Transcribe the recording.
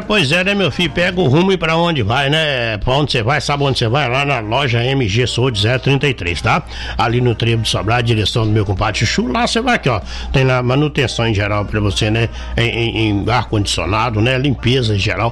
Pois é, né, meu filho? Pega o rumo e pra onde vai, né? Pra onde você vai, sabe onde você vai? Lá na loja MG Saúde 033, tá? Ali no Trevo de Sobrar, direção do meu compadre Chuchu. Lá você vai aqui, ó. Tem lá manutenção em geral pra você, né? Em ar-condicionado, né? Limpeza em geral.